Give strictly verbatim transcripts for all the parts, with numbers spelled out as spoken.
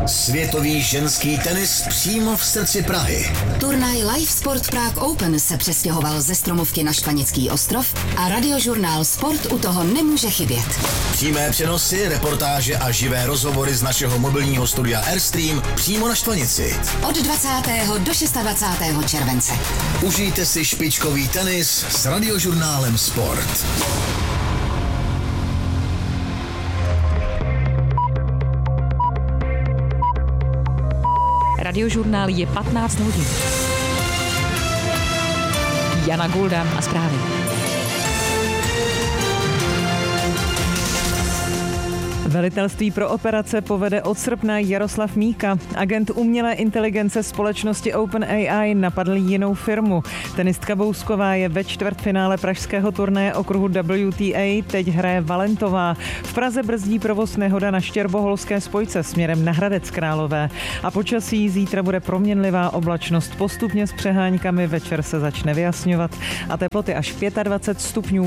Světový ženský tenis přímo v srdci Prahy. Turnaj Live Sport Prague Open se přestěhoval ze Stromovky na Štvanický ostrov a radiožurnál Sport u toho nemůže chybět. Přímé přenosy, reportáže a živé rozhovory z našeho mobilního studia Airstream přímo na Štvanici. Od dvacátého do dvacátého šestého července. Užijte si špičkový tenis s radiožurnálem Sport. Radiožurnál je patnáct hodin. Jana Gulda a zprávy. Velitelství pro operace povede od srpna Jaroslav Míka. Agent umělé inteligence společnosti OpenAI napadl jinou firmu. Tenistka Bousková je ve čtvrtfinále pražského turnaje okruhu W T A, teď hraje Valentová. V Praze brzdí provoz nehoda na Štěrboholské spojce směrem na Hradec Králové. A počasí zítra bude proměnlivá oblačnost postupně s přeháňkami, večer se začne vyjasňovat a teploty až dvacet pět stupňů.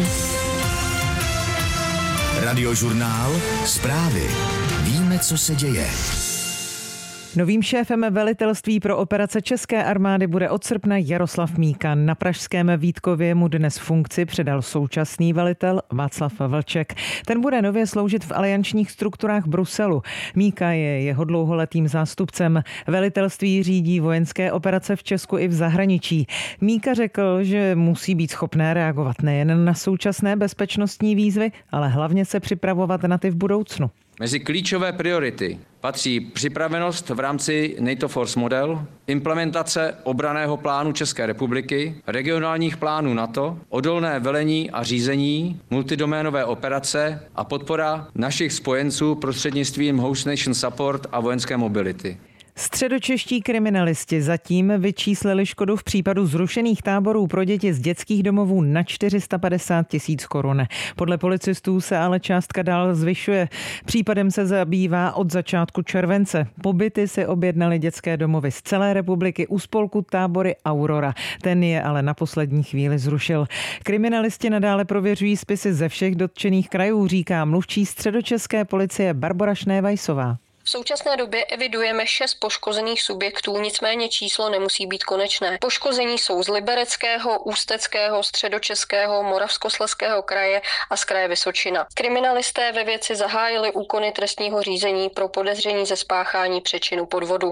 Radiožurnál Zprávy. Víme, co se děje. Novým šéfem velitelství pro operace České armády bude od srpna Jaroslav Míka. Na pražském Vítkově mu dnes funkci předal současný velitel Václav Vlček. Ten bude nově sloužit v aliančních strukturách Bruselu. Míka je jeho dlouholetým zástupcem. Velitelství řídí vojenské operace v Česku i v zahraničí. Míka řekl, že musí být schopné reagovat nejen na současné bezpečnostní výzvy, ale hlavně se připravovat na ty v budoucnu. Mezi klíčové priority patří připravenost v rámci NATO Force Model, implementace obranného plánu České republiky, regionálních plánů NATO, odolné velení a řízení, multidoménové operace a podpora našich spojenců prostřednictvím Host Nation Support a vojenské mobility. Středočeští kriminalisti zatím vyčíslili škodu v případu zrušených táborů pro děti z dětských domovů na čtyři sta padesát tisíc korun. Podle policistů se ale částka dál zvyšuje. Případem se zabývá od začátku července. Pobyty si objednali dětské domovy z celé republiky u spolku Tábory Aurora. Ten je ale na poslední chvíli zrušil. Kriminalisti nadále prověřují spisy ze všech dotčených krajů, říká mluvčí středočeské policie Barbora Šnévajsová. V současné době evidujeme šest poškozených subjektů, nicméně číslo nemusí být konečné. Poškození jsou z Libereckého, Ústeckého, Středočeského, Moravskoslezského kraje a z kraje Vysočina. Kriminalisté ve věci zahájili úkony trestního řízení pro podezření ze spáchání přečinu podvodu.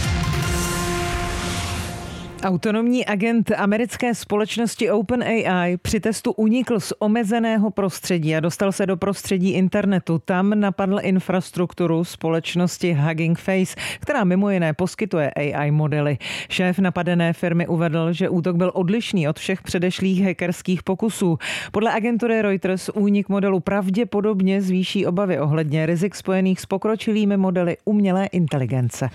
Autonomní agent americké společnosti OpenAI při testu unikl z omezeného prostředí a dostal se do prostředí internetu. Tam napadl infrastrukturu společnosti Hugging Face, která mimo jiné poskytuje A I modely. Šéf napadené firmy uvedl, že útok byl odlišný od všech předešlých hackerských pokusů. Podle agentury Reuters únik modelu pravděpodobně zvýší obavy ohledně rizik spojených s pokročilými modely umělé inteligence.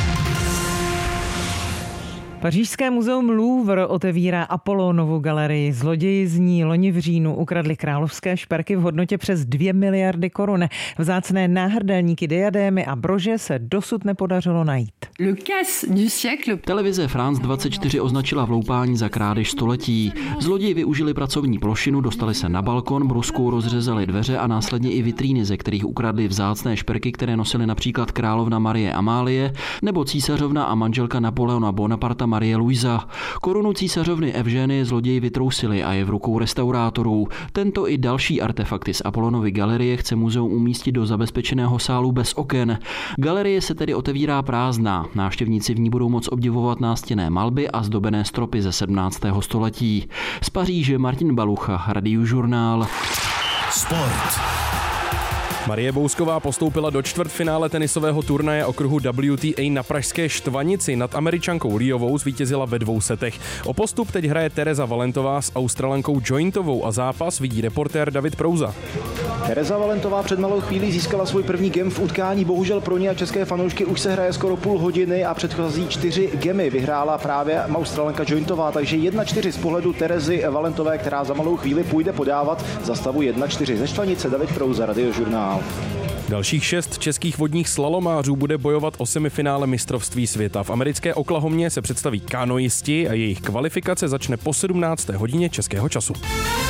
Pařížské muzeum Louvre otevírá Apollonovu galerii. Zloději z ní loni v říjnu ukradli královské šperky v hodnotě přes dvě miliardy korun. Vzácné náhrdelníky, diadémy a brože se dosud nepodařilo najít. Televize France dvacet čtyři označila vloupání za krádež století. Zloději využili pracovní plošinu, dostali se na balkon, bruskou rozřezali dveře a následně i vitríny, ze kterých ukradli vzácné šperky, které nosily například královna Marie Amálie nebo císařovna a manželka Napoleona Bonaparta Marie Luisa. Korunu císařovny Evženy zloději vytrousili a je v rukou restaurátorů. Tento i další artefakty z Apollonovy galerie chce muzeum umístit do zabezpečeného sálu bez oken. Galerie se tedy otevírá prázdná. Návštěvníci v ní budou moct obdivovat nástěnné malby a zdobené stropy ze sedmnáctého století. Z Paříže Martin Balucha, Radiožurnál. Sport. Marie Bousková postoupila do čtvrtfinále tenisového turnaje okruhu W T A na pražské Štvanici. Nad Američankou Liovou zvítězila ve dvou setech. O postup teď hraje Tereza Valentová s Australankou Jointovou a zápas vidí reportér David Prouza. Tereza Valentová před malou chvílí získala svůj první gem v utkání. Bohužel pro ní a české fanoušky už se hraje skoro půl hodiny a předchozí čtyři gemy vyhrála právě Australanka Jointová, takže jedna čtyři z pohledu Terezy Valentové, která za malou chvíli půjde podávat za stavu jedna čtyři. Ze Štvanice David Prouza, Radiožurnál. Dalších šest českých vodních slalomářů bude bojovat o semifinále mistrovství světa. V americké Oklahomě se představí kanoisti a jejich kvalifikace začne po sedmnácté hodině českého času.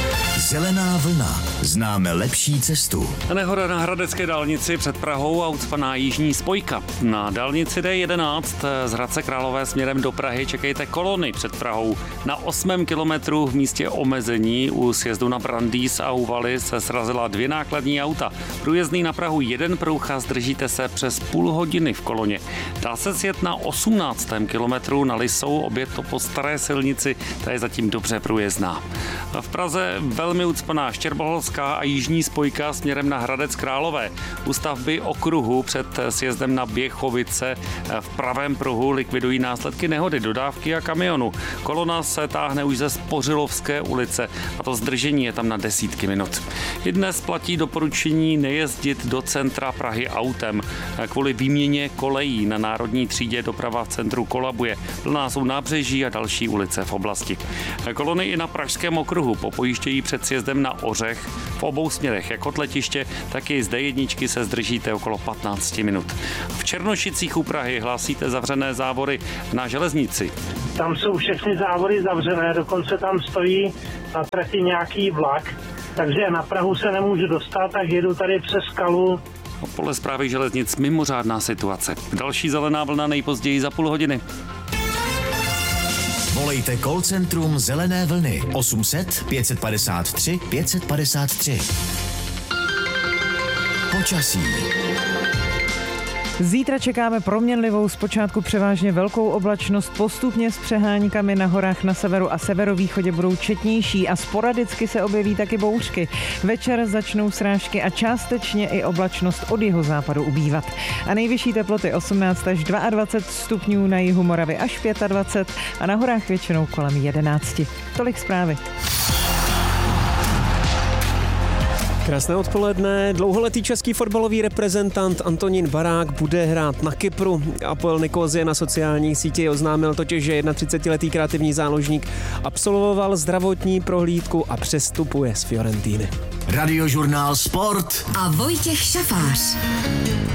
Zelená vlna. Známe lepší cestu. Nehoda na hradecké dálnici před Prahou a ucpaná jižní spojka. Na dálnici D jedenáct z Hradce Králové směrem do Prahy čekejte kolony před Prahou. Na osmém kilometru v místě omezení u sjezdu na Brandýs a Uvaly se srazila dvě nákladní auta. Průjezdný na Prahu jeden pruh a zdržíte se přes půl hodiny v koloně. Dá se sjet na osmnáctém kilometru na Lisou, obě to po staré silnici, ta je zatím dobře průjezdná. V Praze velmi ucpaná Štěrboholská a jižní spojka směrem na Hradec Králové. U stavby okruhu před sjezdem na Běchovice v pravém pruhu likvidují následky nehody dodávky a kamionu. Kolona se táhne už ze Spořilovské ulice a to zdržení je tam na desítky minut. I dnes platí doporučení nejezdit do centra Prahy autem. Kvůli výměně kolejí na národní třídě doprava v centru kolabuje. Plná jsou Nábřeží a další ulice v oblasti. Kolony i na pražském okruhu popojíždějí před sjezdem na Ořech v obou směrech, jak od letiště, tak i z D jedničky se zdržíte okolo patnáct minut. V Černošicích u Prahy hlásíte zavřené závory na železnici. Tam jsou všechny závory zavřené, dokonce tam stojí na trati nějaký vlak, takže na Prahu se nemůžu dostat, tak jedu tady přes Skalu. Podle zprávy železnic mimořádná situace. Další zelená vlna nejpozději za půl hodiny. Volejte call centrum Zelené vlny osm set pět padesát tři pět padesát tři. Počasí. Zítra čekáme proměnlivou, zpočátku převážně velkou oblačnost, postupně s přeháňkami na horách na severu a severovýchodě budou četnější a sporadicky se objeví taky bouřky. Večer začnou srážky a částečně i oblačnost od jihozápadu ubývat. A nejvyšší teploty osmnáct až dvacet dva stupňů, na jihu Moravy až dvacet pět a na horách většinou kolem jedenáct. Tolik zprávy. Krásné odpoledne. Dlouholetý český fotbalový reprezentant Antonín Barák bude hrát na Kypru. Apoel Nikozie na sociální síti oznámil totiž, že třicetijednoletý kreativní záložník absolvoval zdravotní prohlídku a přestupuje z Fiorentíny. Radiožurnál Sport a Vojtěch Šafář.